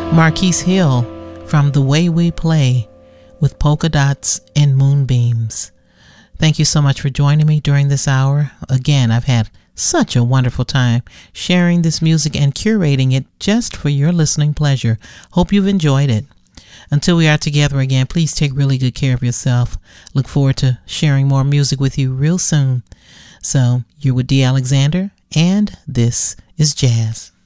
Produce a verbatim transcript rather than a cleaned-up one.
Marquise Hill from The Way We Play with Polka Dots and Moonbeams. Thank you so much for joining me during this hour. Again, I've had such a wonderful time sharing this music and curating it just for your listening pleasure. Hope you've enjoyed it. Until we are together again, please take really good care of yourself. Look forward to sharing more music with you real soon. So, you're with Dee Alexander, and this is Jazz.